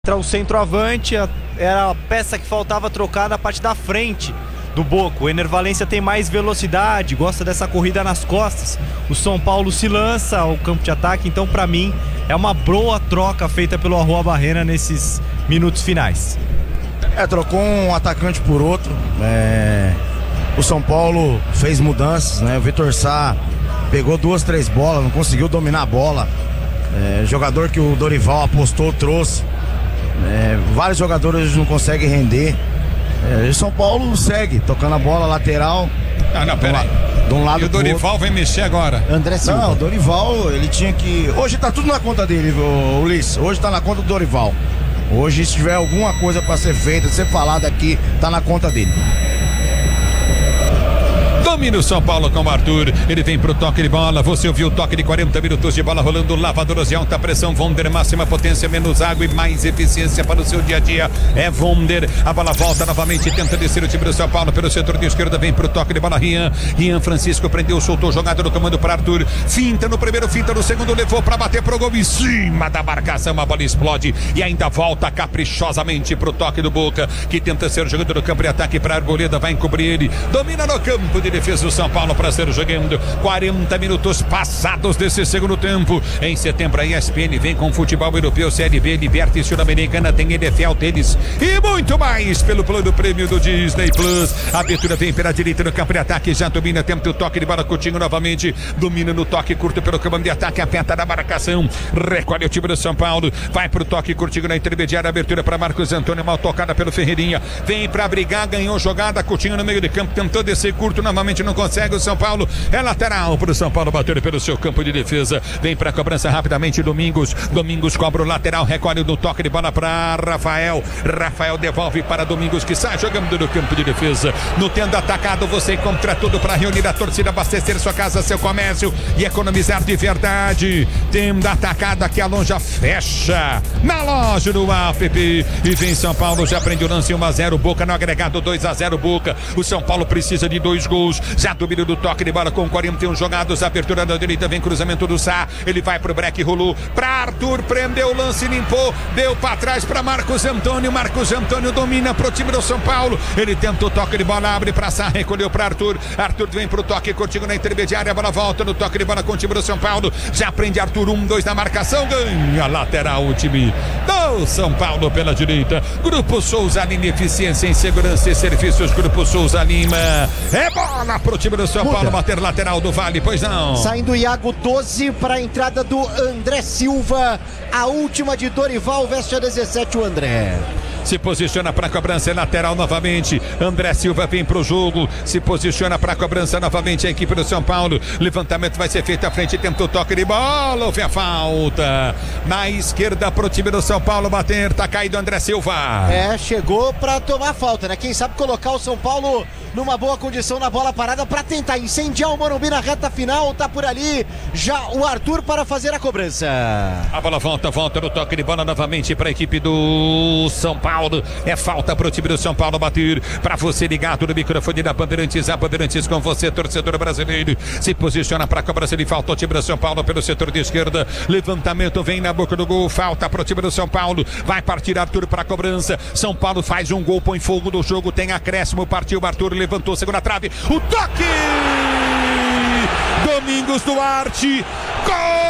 O centroavante era a peça que faltava trocar na parte da frente do Boca. O Ener Valencia tem mais velocidade, gosta dessa corrida nas costas. O São Paulo se lança ao campo de ataque, então para mim é uma boa troca feita pelo Arruabarrena nesses minutos finais. Trocou um atacante por outro. O São Paulo fez mudanças, né? O Vitor Sá pegou 2, 3 bolas, não conseguiu dominar a bola. Jogador que o Dorival apostou, trouxe. Vários jogadores não conseguem render. O São Paulo segue tocando a bola lateral. Não, peraí. De um lado e o Dorival vem mexer agora. André Silva. Não, o Dorival, ele tinha que... Hoje tá tudo na conta dele, Ulisses. Hoje tá na conta do Dorival. Hoje, se tiver alguma coisa pra ser feita, ser falada aqui, tá na conta dele. Domina o São Paulo com o Arthur, ele vem pro toque de bola, você ouviu o toque de 40 minutos de bola rolando, lavadoras de alta pressão, Vonder, máxima potência, menos água e mais eficiência para o seu dia a dia, é Vonder, a bola volta novamente, tenta descer o time do São Paulo pelo setor de esquerda, vem pro toque de bola, Rian Francisco prendeu, soltou, jogada no comando para Arthur, finta no primeiro, finta no segundo, levou para bater pro gol, em cima da marcação, a bola explode e ainda volta caprichosamente pro toque do Boca, que tenta ser jogando no campo de ataque para Arboleda, vai encobrir ele, domina no campo de defesa do São Paulo para ser jogando 40 minutos passados desse segundo tempo. Em setembro a ESPN vem com futebol europeu, Série B, Libertadores Sul-Americana, tem NFL, tênis e muito mais pelo plano prêmio do Disney Plus. A abertura vem pela direita no campo de ataque, já domina, tenta o toque de bola, Coutinho novamente, domina no toque curto pelo campo de ataque, aperta na marcação, recolhe o time do São Paulo, vai pro toque curtinho na intermediária, abertura para Marcos Antônio, mal tocada pelo Ferreirinha, vem para brigar, ganhou jogada, Coutinho no meio de campo, tentou descer curto, novamente não consegue, o São Paulo é lateral para o São Paulo bater pelo seu campo de defesa, vem para a cobrança rapidamente, Domingos cobra o lateral, recolhe no toque de bola para Rafael devolve para Domingos, que sai jogando no campo de defesa, no tendo atacado, você encontra tudo para reunir a torcida, abastecer sua casa, seu comércio e economizar de verdade, tendo atacado aqui, a loja fecha na loja do app, e vem São Paulo, já prende o lance 1-0, Boca no agregado 2-0, Boca, o São Paulo precisa de 2 gols, já domínio do toque de bola com 41 jogados, abertura da direita, vem cruzamento do Sá, ele vai pro break, rolou pra Arthur, prendeu o lance, limpou, deu pra trás pra Marcos Antônio domina pro time do São Paulo, ele tenta o toque de bola, abre pra Sá, recolheu pra Arthur vem pro toque, curtinho na intermediária, a bola volta no toque de bola com o time do São Paulo, já prende Arthur, 1-2 na marcação, ganha lateral o time do São Paulo pela direita, Grupo Souza Lima, eficiência em segurança e serviços, Grupo Souza Lima, é bola pro time do São Paulo bater lateral do Vale, pois não. Saindo Iago 12 para a entrada do André Silva, a última de Dorival, veste a 17 o André. Se posiciona para a cobrança lateral novamente, André Silva vem para o jogo, se posiciona para a cobrança novamente a equipe do São Paulo, levantamento vai ser feito à frente, tenta o toque de bola, houve a falta na esquerda para o time do São Paulo bater, tá caído André Silva. Chegou para tomar falta, né? Quem sabe colocar o São Paulo numa boa condição na bola parada para tentar incendiar o Morumbi na reta final, tá por ali já o Arthur para fazer a cobrança. A bola volta no toque de bola novamente para a equipe do São Paulo, é falta para o time do São Paulo bater, para você ligado no microfone da Bandeirantes, a Bandeirantes com você, torcedor brasileiro, se posiciona para a cobrança de falta o time do São Paulo pelo setor de esquerda, levantamento vem na boca do gol, falta para o time do São Paulo, vai partir Arthur para a cobrança, São Paulo faz um gol, põe fogo no jogo, tem acréscimo, partiu Arthur, levantou, segunda trave, o toque! Domingos Duarte, gol!